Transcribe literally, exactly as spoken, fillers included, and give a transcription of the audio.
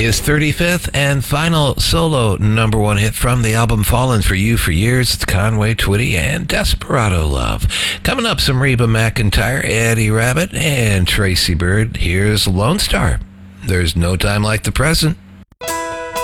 His thirty-fifth and final solo number one hit from the album Fallen for You for Years. It's Conway Twitty and Desperado Love. Coming up, some Reba McEntire, Eddie Rabbitt, and Tracy Byrd. Here's Lone Star. There's no time like the present.